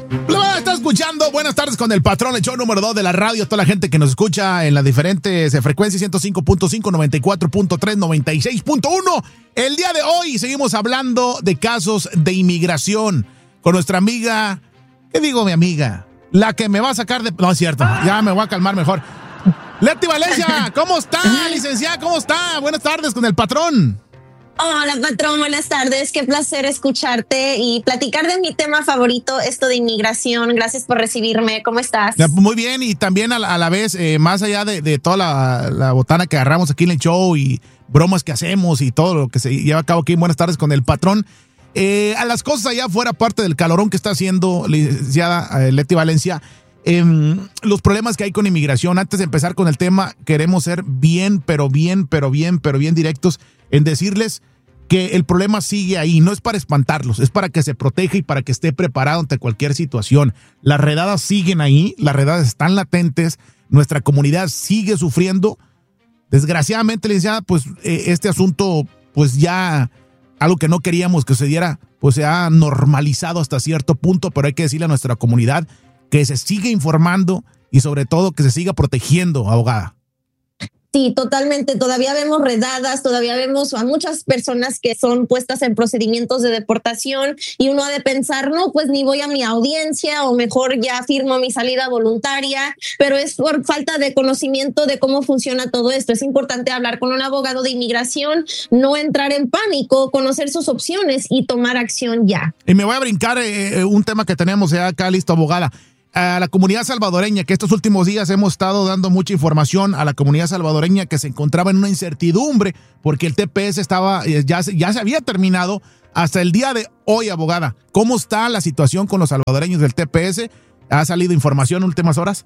Está escuchando Buenas Tardes con el Patrón, el show número 2 de la radio. Toda la gente que nos escucha en las diferentes frecuencias, 105.5, 94.3, 96.1. El día de hoy seguimos hablando de casos de inmigración con nuestra amiga, ¿qué digo mi amiga? La que me va a sacar de... No, es cierto, ya me voy a calmar mejor. Leti Valencia, ¿cómo está, licenciada? ¿Cómo está? Buenas tardes con el Patrón. Hola, Patrón, buenas tardes. Qué placer escucharte y platicar de mi tema favorito, esto de inmigración. Gracias por recibirme. ¿Cómo estás? Muy bien, y también a la vez, más allá de toda la botana que agarramos aquí en el show y bromas que hacemos y todo lo que se lleva a cabo aquí en Buenas Tardes con el Patrón, a las cosas allá afuera, aparte del calorón que está haciendo, licenciada Leti Valencia, los problemas que hay con inmigración. Antes de empezar con el tema, queremos ser bien directos en decirles que el problema sigue ahí. No es para espantarlos, es para que se proteja y para que esté preparado ante cualquier situación. Las redadas siguen ahí, las redadas están latentes, nuestra comunidad sigue sufriendo. Desgraciadamente, licenciada, pues este asunto, pues ya algo que no queríamos que se diera, pues se ha normalizado hasta cierto punto, pero hay que decirle a nuestra comunidad que se siga informando y sobre todo que se siga protegiendo, abogada. Sí, totalmente. Todavía vemos redadas, todavía vemos a muchas personas que son puestas en procedimientos de deportación y uno ha de pensar, no, pues ni voy a mi audiencia o mejor ya firmo mi salida voluntaria, pero es por falta de conocimiento de cómo funciona todo esto. Es importante hablar con un abogado de inmigración, no entrar en pánico, conocer sus opciones y tomar acción ya. Y me voy a brincar un tema que tenemos ya acá listo, abogada. A la comunidad salvadoreña, que estos últimos días hemos estado dando mucha información a la comunidad salvadoreña que se encontraba en una incertidumbre porque el TPS estaba ya se había terminado hasta el día de hoy, abogada. ¿Cómo está la situación con los salvadoreños del TPS? ¿Ha salido información en últimas horas?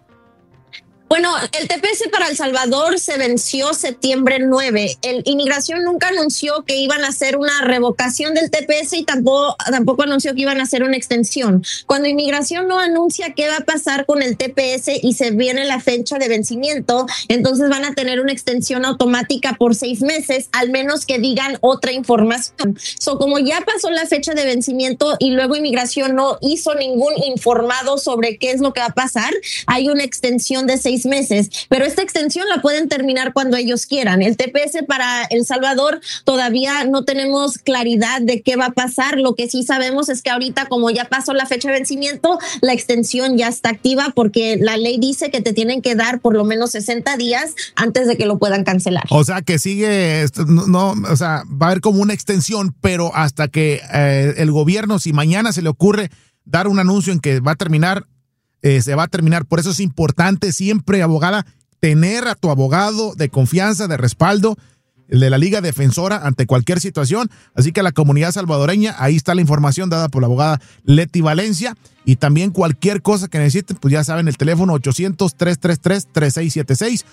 Bueno, el TPS para El Salvador se venció septiembre 9. El Inmigración nunca anunció que iban a hacer una revocación del TPS y tampoco anunció que iban a hacer una extensión. Cuando Inmigración no anuncia qué va a pasar con el TPS y se viene la fecha de vencimiento, entonces van a tener una extensión automática por 6 meses, al menos que digan otra información. Como ya pasó la fecha de vencimiento y luego Inmigración no hizo ningún informado sobre qué es lo que va a pasar, hay una extensión de 6 meses, pero esta extensión la pueden terminar cuando ellos quieran. El TPS para El Salvador todavía no tenemos claridad de qué va a pasar. Lo que sí sabemos es que ahorita, como ya pasó la fecha de vencimiento, la extensión ya está activa porque la ley dice que te tienen que dar por lo menos 60 días antes de que lo puedan cancelar. O sea, que sigue, o sea, va a haber como una extensión, pero hasta que el gobierno, si mañana se le ocurre dar un anuncio en que va a terminar, se va a terminar. Por eso es importante siempre, abogada, tener a tu abogado de confianza, de respaldo, el de la Liga Defensora ante cualquier situación. Así que a la comunidad salvadoreña, ahí está la información dada por la abogada Leti Valencia. Y también cualquier cosa que necesiten, pues ya saben, el teléfono 800-333-3676,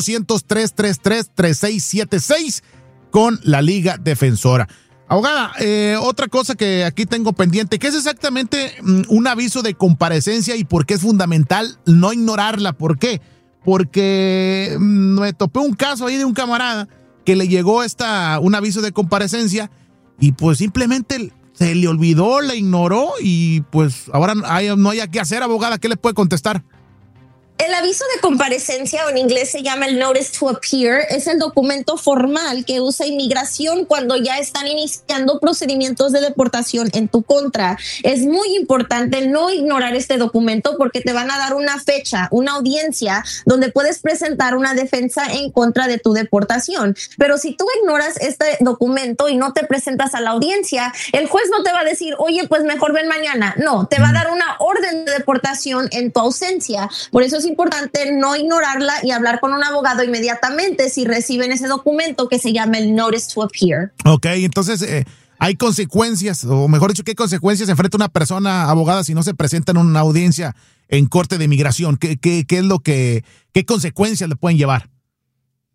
800-333-3676 con la Liga Defensora. Abogada, otra cosa que aquí tengo pendiente, ¿qué es exactamente un aviso de comparecencia y por qué es fundamental no ignorarla? ¿Por qué? Porque me topé un caso ahí de un camarada que le llegó un aviso de comparecencia y pues simplemente se le olvidó, le ignoró y pues ahora no hay qué hacer, abogada. ¿Qué le puede contestar? El aviso de comparecencia, o en inglés se llama el Notice to Appear, es el documento formal que usa Inmigración cuando ya están iniciando procedimientos de deportación en tu contra. Es muy importante no ignorar este documento porque te van a dar una fecha, una audiencia donde puedes presentar una defensa en contra de tu deportación. Pero si tú ignoras este documento y no te presentas a la audiencia, el juez no te va a decir, oye, pues mejor ven mañana. No, te va a dar una orden de deportación en tu ausencia. Por eso es importante no ignorarla y hablar con un abogado inmediatamente si reciben ese documento que se llama el Notice to Appear. Ok, entonces hay consecuencias, o mejor dicho, ¿qué consecuencias enfrenta una persona, abogada, si no se presenta en una audiencia en corte de inmigración? ¿Qué es lo qué consecuencias le pueden llevar?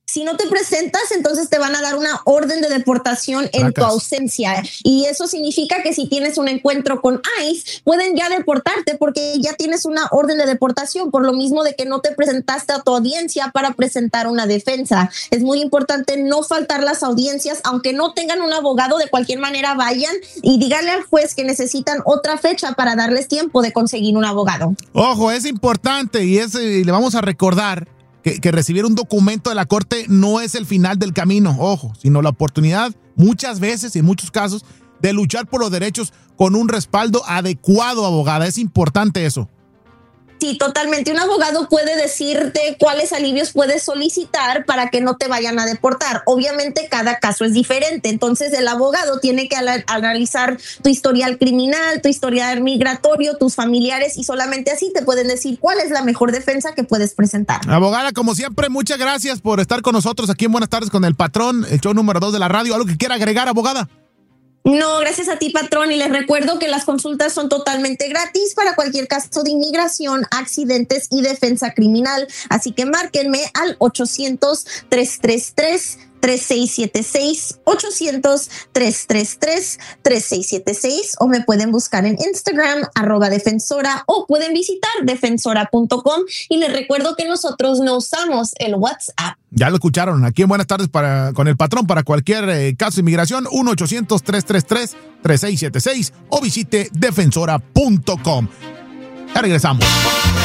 Si no te presentas, entonces te van a dar una orden de deportación en tu ausencia. Y eso significa que si tienes un encuentro con ICE, pueden ya deportarte porque ya tienes una orden de deportación, por lo mismo de que no te presentaste a tu audiencia para presentar una defensa. Es muy importante no faltar las audiencias, aunque no tengan un abogado, de cualquier manera vayan y díganle al juez que necesitan otra fecha para darles tiempo de conseguir un abogado. Ojo, es importante y le vamos a recordar que recibir un documento de la corte no es el final del camino, ojo, sino la oportunidad, muchas veces y en muchos casos, de luchar por los derechos con un respaldo adecuado, abogada. Es importante eso. Sí, totalmente. Un abogado puede decirte cuáles alivios puedes solicitar para que no te vayan a deportar. Obviamente cada caso es diferente, entonces el abogado tiene que analizar tu historial criminal, tu historial migratorio, tus familiares y solamente así te pueden decir cuál es la mejor defensa que puedes presentar. Abogada, como siempre, muchas gracias por estar con nosotros aquí en Buenas Tardes con el Patrón, el show número 2 de la radio. ¿Algo que quiera agregar, abogada? No, gracias a ti, patrón, y les recuerdo que las consultas son totalmente gratis para cualquier caso de inmigración, accidentes y defensa criminal, así que márquenme al 800-333-3676, 800-333-3676, o me pueden buscar en Instagram, @defensora, o pueden visitar defensora.com, y les recuerdo que nosotros no usamos el WhatsApp. Ya lo escucharon, aquí en Buenas Tardes con el Patrón para cualquier caso de inmigración, 1-800-333-3676 o visite defensora.com. Ya regresamos.